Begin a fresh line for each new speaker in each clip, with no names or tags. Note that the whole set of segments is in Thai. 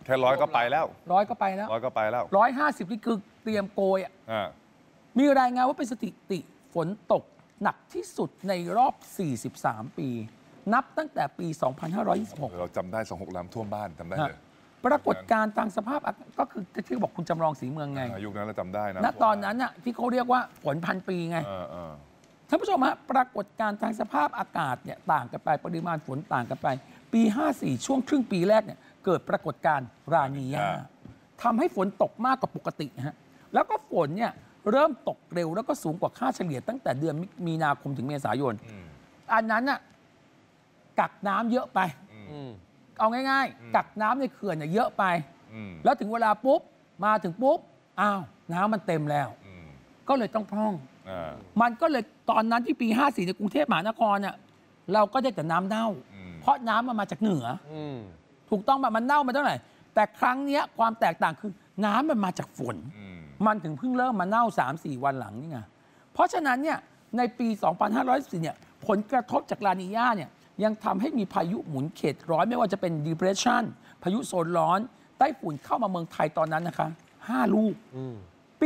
ค่ร้อยก็ไปแล้ว
100ก็ไปแล้ว150นี่คือเตรียมโกยมีรายงานว่าเป็นสถิติฝนตกหนักที่สุดในรอบ43ปีนับตั้งแต่ปี2526
เราจำได้26น้ำท่วมบ้านจำได้เลย
ปรากฏการณ์ทางสภาพก็คือที่บอกคุณจำลองศรีเมืองไง
ยุคนั้นเราจำได้นะ
ณตอนนั้นน่ะที่เขาเรียกว่าฝนพันปีไงท่านผู้ชมฮะปรากฏการณ์ทางสภาพอากาศเนี่ยต่างกันไปปริมาณฝนต่างกันไปปี54ช่วงครึ่งปีแรกเนี่ยเกิดปรากฏการณ์รานีญาทำให้ฝนตกมากกว่าปกติฮะแล้วก็ฝนเนี่ยเริ่มตกเร็วแล้วก็สูงกว่าค่าเฉลี่ยตั้งแต่เดือนมีนาคมถึงเมษายนอันนั้นน่ะกักน้ำเยอะไปเอาง่ายๆกักน้ำในเขื่อนเนี่ยเยอะไปแล้วถึงเวลาปุ๊บมาถึงปุ๊บอ้าวน้ำมันเต็มแล้วก็เลยต้องพร่องมันก็เลยตอนนั้นที่ปี54ในกรุงเทพมหานครเนี่ยเราก็ได้แต่น้ำเน่าเพราะน้ำมันมาจากเหนือถูกต้องป่ะมันเน่ามาเท่าไหร่แต่ครั้งนี้ความแตกต่างคือน้ำมันมาจากฝนมันถึงเพิ่งเริ่มมาเน่า 3-4 วันหลังนี่ไงเพราะฉะนั้นเนี่ยในปี 2514เนี่ยผลกระทบจากลานีญาเนี่ยยังทำให้มีพายุหมุนเขตร้อนไม่ว่าจะเป็น depression พายุโซนร้อนไต้ฝุ่นเข้ามาเมืองไทยตอนนั้นนะคะ5 ลูกปี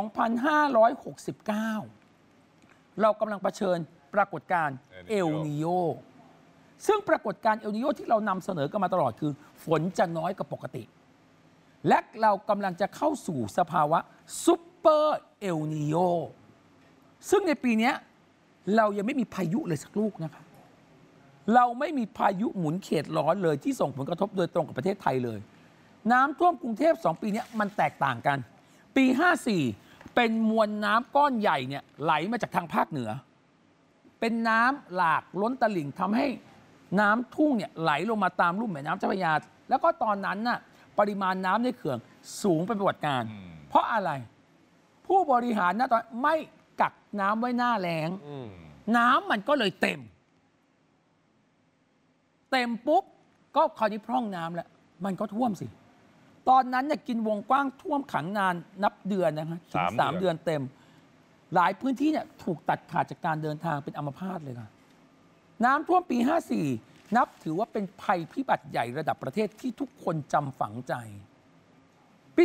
2569 เรากำลังเผชิญปรากฏการณ์เอลนีโยซึ่งปรากฏการณ์เอลนีโยที่เรานำเสนอกันมาตลอดคือฝนจะน้อยกว่าปกติและเรากำลังจะเข้าสู่สภาวะซุปเปอร์เอลนีโยซึ่งในปีนี้เรายังไม่มีพายุเลยสักลูกนะคะเราไม่มีพายุหมุนเขตร้อนเลยที่ส่งผลกระทบโดยตรงกับประเทศไทยเลยน้ำท่วมกรุงเทพ2 ปีนี้มันแตกต่างกันปี54เป็นมวลน้ำก้อนใหญ่เนี่ยไหลมาจากทางภาคเหนือเป็นน้ำหลากล้นตลิ่งทำให้น้ำทุ่งเนี่ยไหลลงมาตามลุ่มแม่น้ำเจ้าพระยาแล้วก็ตอนนั้นน่ะปริมาณน้ำในเขื่อนสูงเป็นประวัติการเพราะอะไรผู้บริหารนะตอนไม่กักน้ำไว้หน้าแล้งน้ำมันก็เลยเต็มปุ๊บก็คราวนี้พร่องน้ำแล้วมันก็ท่วมสิตอนนั้นเนี่ยกินวงกว้างท่วมขังนานนับเดือนนะคะถึง3 เดือนเต็มหลายพื้นที่เนี่ยถูกตัดขาดจากการเดินทางเป็นอัมพาตเลยค่ะน้ำท่วมปี54นับถือว่าเป็นภัยพิบัติใหญ่ระดับประเทศที่ทุกคนจำฝังใจปี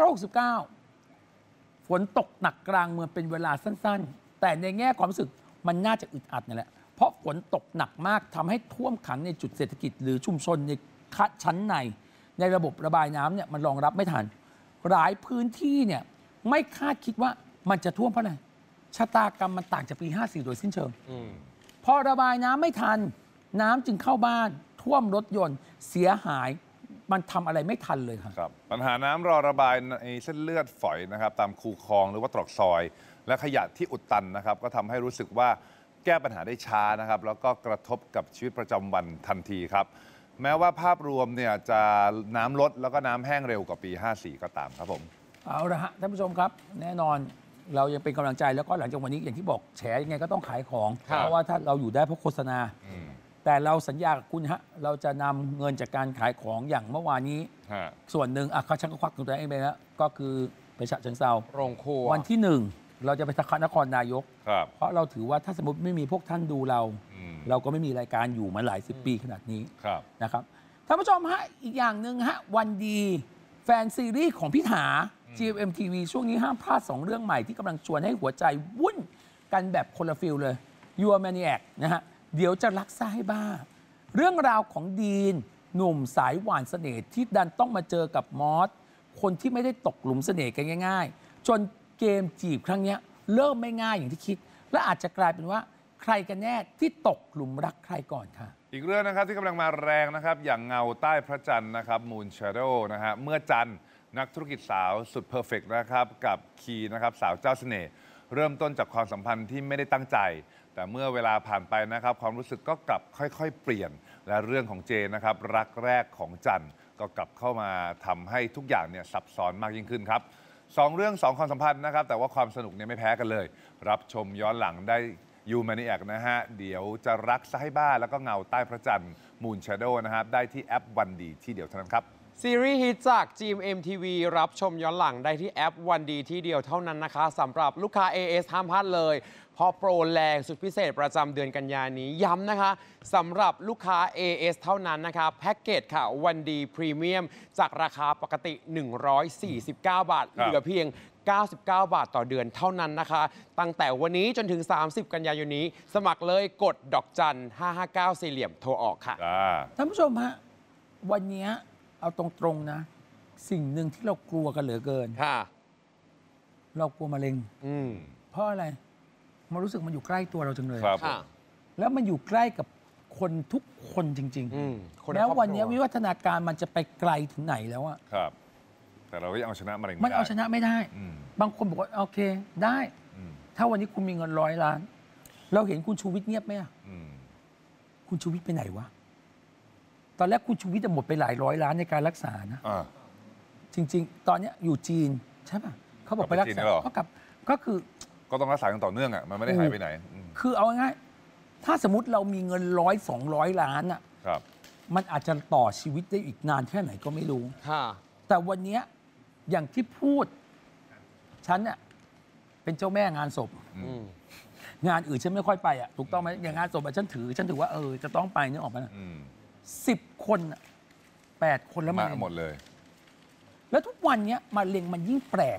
2569 ฝนตกหนักกลางเมืองเป็นเวลาสั้นๆแต่ในแง่ความรู้สึกมันน่าจะอึดอัดนั่นแหละเพราะฝนตกหนักมากทำให้ท่วมขังในจุดเศรษฐกิจหรือชุมชนในชั้นในระบบระบายน้ำเนี่ยมันรองรับไม่ทันหลายพื้นที่เนี่ยไม่คาดคิดว่ามันจะท่วมเพราะอะไรชะตากรรมมันต่างจากปี54โดยสิ้นเชิงพอระบายน้ำไม่ทันน้ำจึงเข้าบ้านท่วมรถยนต์เสียหายมันทำอะไรไม่ทันเลยครับ
ปัญหาน้ำรอระบายในเส้นเลือดฝอยนะครับตามคูคลองหรือว่าตรอกซอยและขยะที่อุดตันนะครับก็ทำให้รู้สึกว่าแก้ปัญหาได้ช้านะครับแล้วก็กระทบกับชีวิตประจำวันทันทีครับแม้ว่าภาพรวมเนี่ยจะน้ำลดแล้วก็น้ำแห้งเร็วกว่าปี54ก็ตามครับผม
เอาละฮะท่านผู้ชมครับแน่นอนเรายังเป็นกำลังใจแล้วก็หลังจากวันนี้อย่างที่บอกแฉยังไงก็ต้องขายของเพราะว่าถ้าเราอยู่ได้เพราะโฆษณาแต่เราสัญญากับคุณฮะเราจะนำเงินจากการขายของอย่างเมื่อวานนี้ส่วนหนึ่งเขาชักก็ควักตัวเองไปแล้วก็คือไปฉะเชิงเทรา
โรงครัว
วันที่1เราจะไปนครนายกเพราะเราถือว่าถ้าสมมติไม่มีพวกท่านดูเราก็ไม่มีรายการอยู่มาหลาย10 ปีขนาดนี้นะครับท่านผู้ชมฮะอีกอย่างหนึ่งฮะวันดีแฟนซีรีส์ของพิธา GMMTV ช่วงนี้ห้ามพลาด2 เรื่องใหม่ที่กำลังชวนให้หัวใจวุ่นกันแบบคนละฟิลเลย Your Maniac นะฮะเดี๋ยวจะรักซ่าให้บ้าเรื่องราวของดีนหนุ่มสายหวานเสน่ห์ที่ดันต้องมาเจอกับมอสคนที่ไม่ได้ตกหลุมเสน่ห์กันง่ายๆจนเกมจีบครั้งนี้เริ่มไม่ง่ายอย่างที่คิดและอาจจะกลายเป็นว่าใครกันแน่ที่ตกหลุมรักใครก่อนค่ะ
อีกเรื่องนะครับที่กำลังมาแรงนะครับอย่างเงาใต้พระจันทร์นะครับ Moon Shadow นะฮะเมื่อจันทร์นักธุรกิจสาวสุดเพอร์เฟกต์นะครับกับคีนะครับสาวเจ้าเสน่ห์เริ่มต้นจากความสัมพันธ์ที่ไม่ได้ตั้งใจแต่เมื่อเวลาผ่านไปนะครับความรู้สึกก็กลับค่อยๆเปลี่ยนและเรื่องของเจนนะครับรักแรกของจันทร์ก็กลับเข้ามาทำให้ทุกอย่างเนี่ยซับซ้อนมากยิ่งขึ้นครับ2 เรื่อง 2 ความสัมพันธ์นะครับแต่ว่าความสนุกเนี่ยไม่แพ้กันเลยรับชมย้อนหลังได้ยูแมนิแอกนะฮะเดี๋ยวจะรักซะให้บ้าแล้วก็เงาใต้พระจันทร์ Moon Shadow นะครับได้ที่แอปวันดีที่เดียวเท่านั้นครับ
ซีรีส์ฮิตจาก GMMTV รับชมย้อนหลังได้ที่แอปวันดีที่เดียวเท่านั้นนะคะสำหรับลูกค้า AS ห้ามพลาดเลยเพราะโปรแรงสุดพิเศษประจำเดือนกันยานี้ย้ำนะคะสำหรับลูกค้า AS เท่านั้นนะคะแพ็กเกจค่ะวันดีพรีเมียมจากราคาปกติ 149 บาทเหลือเพียง 99 บาทต่อเดือนเท่านั้นนะคะตั้งแต่วันนี้จนถึง 30 กันยายนนี้สมัครเลยกดดอกจัน 559 สี่เหลี่ยมโทรออกค่ะ
ท่านผู้ชมฮะวันนี้เอาตรงๆนะ สิ่งหนึ่งที่เรากลัวกันเหลือเกิน
ค่ะ
เรากลัวมะเร็ง
อืม
เพราะอะไรมันรู้สึกมันอยู่ใกล้ตัวเราจังเลย
ครับ
ค่ะ
แล้วมันอยู่ใกล้กับคนทุกคนจริง
อืมคนใน
แล้ว
ครอบครัว
วันนี้วิวัฒนาการมันจะไปไกลถึงไหนแล้วอะ
ครับ แต่เราก็ยังเอาชนะมะเร็ง
มันเอาชนะไม่ได้
อืม
บางคนบอกว่าโอเคได้
อืม
ถ้าวันนี้คุณมีเงิน100 ล้าน เราเห็นคุณชูวิทย์เงียบไหมอะ
อืม
คุณชูวิทย์ไปไหนวะตอนแรกคุณชูวิทย์หมดไปหลายร้อยล้านในการรักษานะ
อ่า
จริง ๆ ตอนเนี้ยอยู่จีนใช่ป่ะเขาบอกไปรัก
กลับไปจีน
ษา
แล้วเหรอ
ก็คือ
ก็ต้องรักษากันต่อเนื่องอ่ะมันไม่ได้หายไปไหนอืม
คือเอาง่ายๆถ้าสมมติเรามีเงิน100-200 ล้านอ่ะ
ครับ
มันอาจจะต่อชีวิตได้อีกนานแค่ไหนก็ไม่รู้
ค่ะ
แต่วันเนี้ยอย่างที่พูด ฉันเนี่ยเป็นเจ้าแม่งานศพ
อืม
งานอื่นฉันไม่ค่อยไปอ่ะถูกต้องไหมอย่างงานศพอะฉันถือว่าจะต้องไปนึกออกไหม
อืม
10 คนอะ8 คนแล้ว
มา
มา
หมดเลย
แล้วทุกวันเนี้ยมะเร็งมันยิ่งแปลก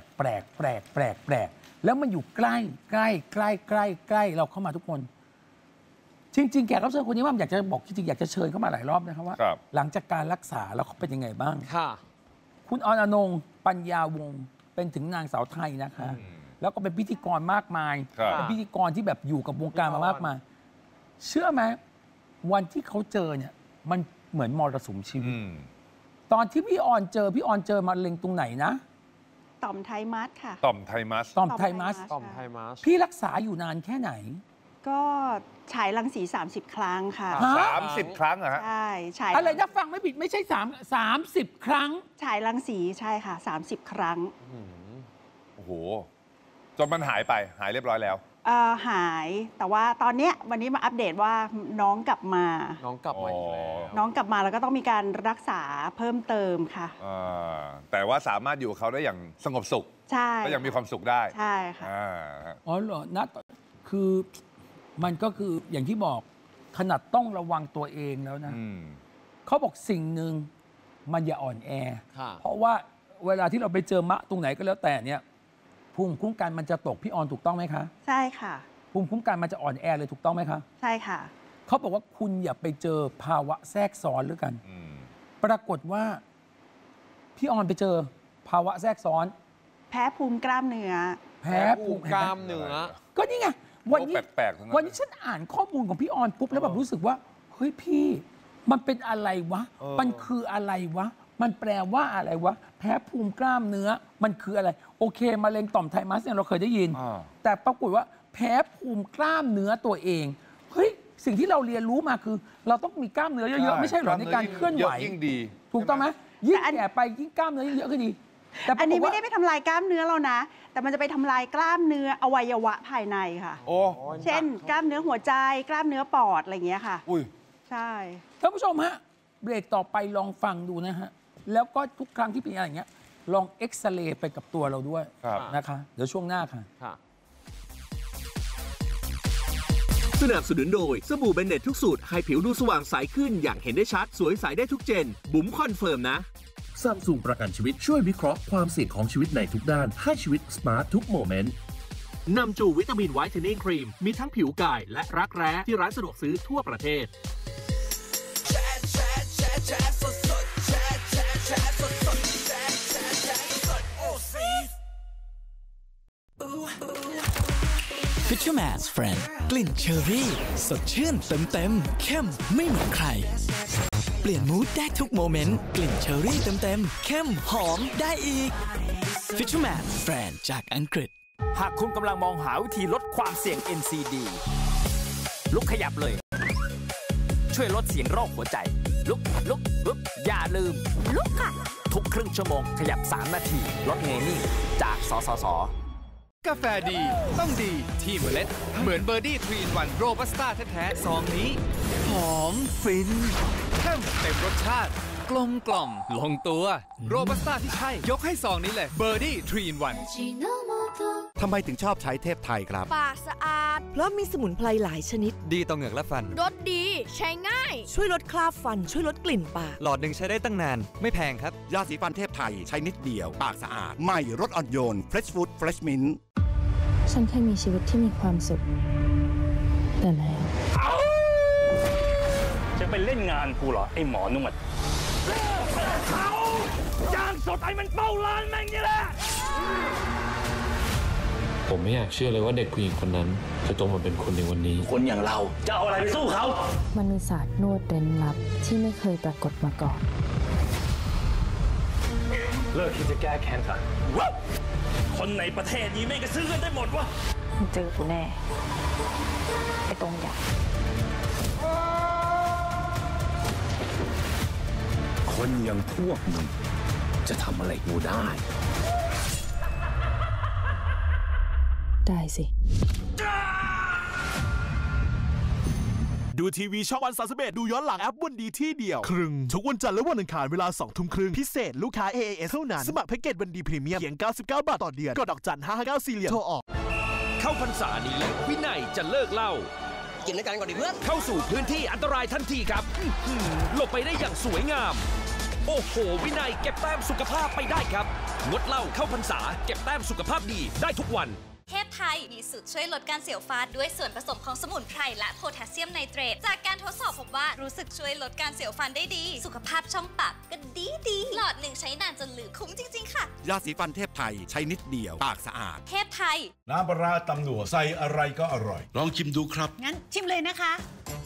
แล้วมันอยู่ใกล้เราเข้ามาทุกคน จริง ๆ แขกรับเชิญคนนี้ว่าอยากจะบอกจริงๆอยากจะเชิญเข้ามาหลายรอบนะครับว่า
ครับ
หลังจากการรักษาแล้วเขาเป็นยังไงบ้าง
ค่ะ
คุณออนงค์ปัญญาวงศ์เป็นถึงนางสาวไทยนะคะ แล้วก็เป็นพิธีกรมากมาย
ครับ
เป็นพิธีกรที่แบบอยู่กับวงการมามากมาย เชื่อไหมวันที่เขาเจอเนี่ยมันเหมือนมรสุมชีวิต
อืม
ตอนที่พี่ออนเจอมะเร็งตรงไหนนะ
ต่อมไทมัสค่ะ
ต่อมไทมัส
ต่อมไทมัส
ต่อมไทมัส
พี่รักษาอยู่นานแค่ไหน
ก็ฉายรังสี 30 ครั้งค่ะ
ฮะ
30 ครั้งเหรอฮะ
ใช่ฉาย
อะไรนะฟังไม่ผิดไม่ใช่30 ครั้ง
ฉายรังสีใช่ค่ะ 30 ครั้ง
โอ้โห จนมันหายเรียบร้อยแล้ว
หายแต่ว่าตอนเนี้ยวันนี้มาอัปเดตว่าน้องกลับมา
น้องกลับมาอีกแล้ว
น้องกลับมาแล้วก็ต้องมีการรักษาเพิ่มเติมค่ะ
แต่ว่าสามารถอยู่กับเขาได้อย่างสงบสุข
ใช่
ก็ยังมีความสุขได้
ใช่ค่ะ
อ่า
อ๋อเหรอนะคือมันก็คืออย่างที่บอกขนาดต้องระวังตัวเองแล้วนะ
อืม
เขาบอกสิ่งหนึ่งมันอย่าอ่อนแอ
ค่ะ
เพราะว่าเวลาที่เราไปเจอมะตรงไหนก็แล้วแต่เนี่ยภูมิคุ้มกันมันจะตกพี่ออนถูกต้องไหมคะ
ใช่ค่ะ
ภูมิคุ้มกันมันจะอ่อนแอเลยถูกต้องไหมคะ
ใช่ค่ะ
เขาบอกว่าคุณอย่าไปเจอภาวะแทรกซ้อนหรือกัน
อืม
ปรากฏว่าพี่ออนไปเจอภาวะแทรกซ้อน
แพ้ภูมิกล้ามเนื้อ
แพ้ภูมิ
กล้ามเนื้อ
ก็นี่ไงวันนี้
โรคแปลกๆทั้งนั้น
วันนี้ฉันอ่านข้อมูลของพี่ออนปุ๊บแล้วแบบรู้สึกว่าเฮ้ยพี่มันเป็นอะไรวะ มันคืออะไรวะ มันแปลว่าอะไรวะ แพ้ภูมิกล้ามเนื้อมันคืออะไร โอเคมะเร็งต่อมไทมัสเนี่ยเราเคยได้ยิน
อ่า
แต่ปรากฏว่าแพ้ภูมิกล้ามเนื้อตัวเองเฮ้ยสิ่งที่เราเรียนรู้มาคือ เราต้องมีกล้ามเนื้อเยอะๆไม่ใช่เหรอในการเคลื่อนไหว
ยะยิ่งดี
ถูกต้องไหมยิ่ง
แต่อัน
แก่ไปยิ่งกล้ามเนื้อยิ่งเยอะก็ดีแต่ป
อั
ราน ก
นี้
ฏ
ไม่
ว่า
ได้ไปทำลายกล้ามเนื้อเรานะ แต่มันจะไปทำลายกล้ามเนื้ออวัยวะภายในค่ะ
โอ้
เช่น กล้ามเนื้อหัวใจ กล้ามเนื้อปอดอะไรอย่างเงี้ยค่ะ
อุ้ย
ใช่
ท่านผู้ชมฮะเบรกต่อไปลองฟังดูนะฮะแล้วก็ทุกครั้งที่เป็นอะไรอย่างเงี้ยลองเอ็กซเรย์ไปกับตัวเราด้วย
ครับ
นะคะ เดี๋ยวช่วงหน้าค่ะ
ค่ะ
สนับสนุนโดยสบู่เบนเน็ตทุกสูตรให้ผิวดูสว่างใสขึ้นอย่างเห็นได้ชัด สวยใสได้ทุกเจน บุ๋มคอนเฟิร์มนะ
ซัมซุงประกันชีวิตช่วยวิเคราะห์ความเสี่ยงของชีวิตในทุกด้าน ให้ชีวิตสมาร์ททุกโมเมนต์
นำจูวิตามินไวท์เทนนิ่งครีม มีทั้งผิวกายและรักแร้ที่ร้านสะดวกซื้อทั่วประเทศ
Fisherman's Friend กลิ่นเชอรี่สดชื่นเต็มเข้มไม่เหมือนใคร เปลี่ยนมูดได้ทุกโมเมนต์กลิ่นเชอรี่เต็มเข้มหอมได้อีก Fisherman's Friend จากอังกฤษ
หากคุณกำลังมองหาวิธีลดความเสี่ยง NCD ลุกขยับเลย ช่วยลดเสียงโรคหัวใจ ลุกอย่าลืม ลุกค่ะ ทุกครึ่งชั่วโมงขยับ 3 นาที ลดเงยนิ่งจากสสส
กาแฟดีต้องดีที่เมล็ดเหมือนเบอร์ดี้ทรีนวันโรบัสต้าแท้ๆซองนี้ หอมฟินเข้มเต็มรสชาติกลมกล่อมลงตัวโรบัสต้าที่ใช่ยกให้ซองนี้เลยเบอร์ดี้3 in 1
ทำไมถึงชอบใช้เทพไทยครับ
ปากสะอาดเพราะมีสมุนไพรหลายชนิด
ดีต่อเหงือกและฟัน
รสดีใช้ง่ายช่วยลดคราบฟันช่วยลดกลิ่นปาก
หลอดหนึ่งใช้ได้ตั้งนานไม่แพงครับ
ยาสีฟันเทพไทยใช้นิดเดียวปากสะอาดใหม่รสอ่อนโยน Fresh Food Fresh Mint
ฉันเคยมีชีวิตที่มีความสุขแต่แล้ว
จะไปเล่นงานกูเหรอไอ้หมอนวดเขาจ้างสดไอ้มันเป้าร้านแม่งนี่แหละ
ผมไม่อยากเชื่อเลยว่าเด็กผู้หญิงคนนั้นจะโตมาเป็นคนในวันนี้
คนอย่างเราจะเอาอะไรไปสู้เขา
มันมีศาสตร์นวดเร้นลับที่ไม่เคยปรากฏมาก่อน
เลิกคิดจะแก้แค้นซะคนในประเทศนี้ไม่กระซื้อกันได้หมดวะ
เจอกูแน่ไอ้ตรงใหญ่
คนอย่างพวกมึงจะทำอะไรกูได้
สิ
ดูทีวีช่องวัน31ดูย้อนหลังแอปวันดีที่เดียวครึ่งทุกวันจันทร์และวันอังคารเวลา 20:30 นพิเศษลูกค้า AAS เท่านั้นสมัครแพ็กเกจวันดีพรีเมียมเพียง99 บาทต่อเดือนกดดอกจัน559 4 เหรียญโทรออก
เข้าพรรษานี้วินัยจะเลิกเหล้า
กินด้วยกันก่อนดิเพื่อน
เข้าสู่พื้นที่อันตรายทันทีครับหลบไปได้อย่างสวยงามโอ้โหวินัยเก็บแต้มสุขภาพไปได้ครับงดเหล้าเข้าพรรษาเก็บแต้มสุขภาพดีได้ทุกวัน
เทพไทยมีสูตรช่วยลดการเสียวฟันด้วยส่วนผสมของสมุนไพรและโพแทสเซียมไนเตรตจากการทดสอบพบว่ารู้สึกช่วยลดการเสียวฟันได้ดีสุขภาพช่องปากก็ดีหลอดหนึ่งใช้นานจนลืมคุ้มจริงๆค่ะ
ยาสีฟันเทพไทยใช้นิดเดียวปากสะอาด
เทพไทย
น้ำปลาตำหนัวใส่อะไรก็อร่อย
ลองชิมดูครับ
งั้นชิมเลยนะคะ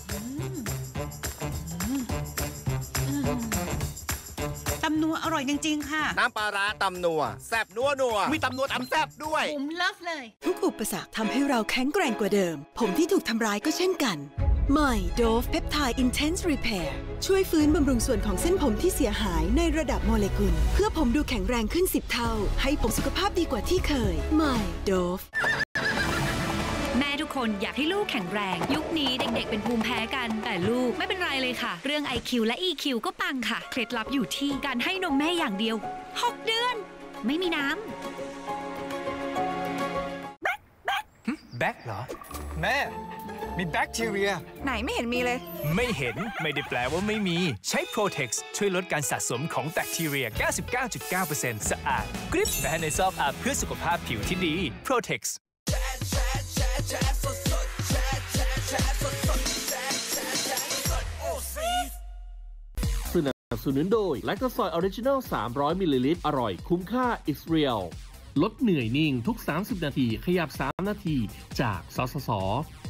ตำนัวอร่อยจริงๆค่ะ
น้ำปลาตำนัวแซ่บนัวมีตำนัวตำแซ่บด้วย
ผมเลิฟเลย
ทุกอุปสรรคทำให้เราแข็งแกร่งกว่าเดิมผมที่ถูกทำร้ายก็เช่นกันใหม่ Dove Peptide Intense Repair ช่วยฟื้นบำรุงส่วนของเส้นผมที่เสียหายในระดับโมเลกุลเพื่อผมดูแข็งแรงขึ้น10 เท่าให้ผมสุขภาพดีกว่าที่เคยใหม่ Dove
แม่ทุกคนอยากให้ลูกแข็งแรงยุคนี้เด็กๆเป็นภูมิแพ้กันแต่ลูกไม่เป็นไรเลยค่ะเรื่อง IQ และ EQ ก็ปังค่ะเคล็ดลับอยู่ที่การให้นมแม่อย่างเดียว6 เดือนไม่มีน้
ำแบ็คเหรอแม่มีแบคทีเรีย
ไหนไม่เห็นมีเลย
ไม่เห็นไม่ได้แปลว่าไม่มีใช้ Protex ช่วยลดการสะสมของแบคทีเรีย 99.9% สะอาดกริบแม้ในซอกอัพเพื่อสุขภาพผิวที่ดี Protex
สนับสนุนโดยแลคโตซอยออริจินัล300 มิลลิลิตรอร่อยคุ้มค่า It's Real ลดเหนื่อยนิ่งทุก30 นาทีขยับ3 นาทีจากสสส.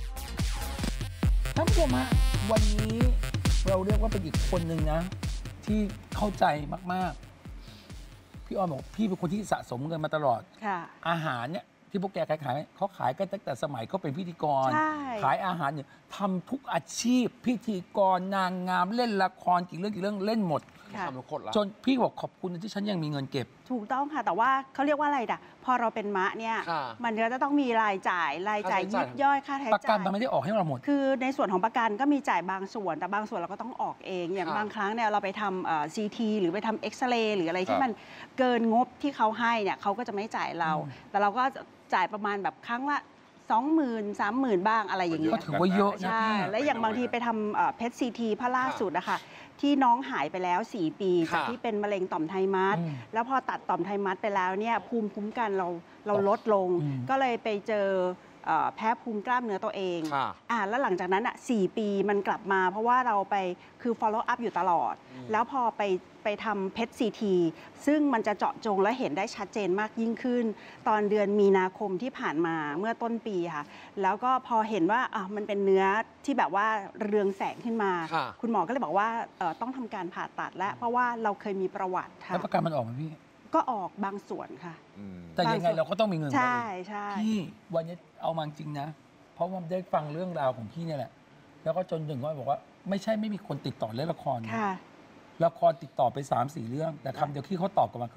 ท่านผู้ชมฮะวันนี้เราเรียกว่าเป็นอีกคนหนึ่งนะที่เข้าใจมากๆพี่อ้อมบอกพี่เป็นคนที่สะสมเงินมาตลอดอาหารเนี่ยที่พวกแกขายเขาขายกันตั้งแต่สมัยเขาเป็นพิธีกรขายอาหารเนี่ยทำทุกอาชีพพิธีกรนางงามเล่นละครกี่เรื่องเล่นหมดจนพี่บอกขอบคุณที่ฉันยังมีเงินเก็บ
ถูกต้องค่ะแต่ว่าเขาเรียกว่าอะไรด่ะพอเราเป็นมะเนี่ยมันก็จะต้องมีรายจ่ายยิบย่อยค่าใช้จ่าย
ประกันมันไม่ได้ออกให้เราหมด
คือในส่วนของประกันก็มีจ่ายบางส่วนแต่บางส่วนเราก็ต้องออกเองอย่างบางครั้งเนี่ยเราไปทำCT หรือไปทำเอ็กซเรย์หรืออะไรที่มันเกินงบที่เขาให้เนี่ยเขาก็จะไม่จ่ายเราแต่เราก็จ่ายประมาณแบบครั้งละ20,000 30,000บ้างอะไรอย่างเงี้ย
ก็ถือว่าเยอะนะ
ใช่และอย่างบางทีไปทำเพชรCTพระล่าสุดนะคะที่น้องหายไปแล้ว4 ปีจากที่เป็นมะเร็งต่อมไทมัสแล้วพอตัดต่อมไทมัสไปแล้วเนี่ยภูมิคุ้มกันเราลดลงก็เลยไปเจอแพ้ภูมิกล้ามเนื้อตัวเองแล้วหลังจากนั้น4 ปีมันกลับมาเพราะว่าเราไปคือ follow up อยู่ตลอดแล้วพอไปทำเพชรCTซึ่งมันจะเจาะจงและเห็นได้ชัดเจนมากยิ่งขึ้นตอนเดือนมีนาคมที่ผ่านมาเมื่อต้นปีค่ะแล้วก็พอเห็นว่ามันเป็นเนื้อที่แบบว่าเรืองแสงขึ้นมาคุณหมอก็เลยบอกว่าต้องทำการผ่าตัดแล้วเพราะว่าเราเคยมีประวัติค่ะ
แล้วประกันมันออกไหมพี่
ก็ออกบางส่วนค่ะ
แต่ยังไงเราก็ต้องมีเงิน
ใช่
พี่วันนี้เอามาจริงนะเพราะว่าได้ฟังเรื่องราวของพี่เนี่ยแหละแล้วก็จนถึงว่าบอกว่าไม่มีคนติดต่อเล่นละครละครติดต่อไป3-4 เรื่องแต่คำเดียวที่เขาตอบกลับมาคือพ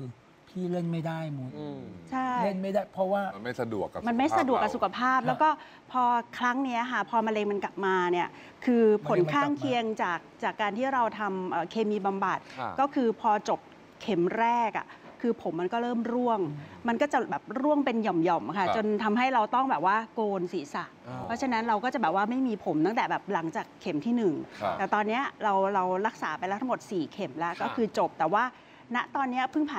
พี่เล่นไม่ได้มูด
ใช่
เล่นไม่ได้เพราะว่า
มันไม่สะดวกกับ
มันไม่สะดวกกับสุขภาพ แล้วก็พอครั้งนี้ค่ะพอมะเร็งมันกลับมาเนี่ยคือผลข้างเคียงจากการที่เราทำเคมีบำบัดก็คือพอจบเข็มแรกอ่ะคือผมมันก็เริ่มร่วง มันก็จะแบบร่วงเป็นหย่อมๆค่ะจนทำให้เราต้องแบบว่าโกนศีรษะเพราะฉะนั้นเราก็จะแบบว่าไม่มีผมตั้งแต่แบบหลังจากเข็มที่1แต่ตอนนี้เรารักษาไปแล้วทั้งหมด4เข็มแล้วก็คือจบแต่ว่าณตอนนี้เพิ่งผ่าน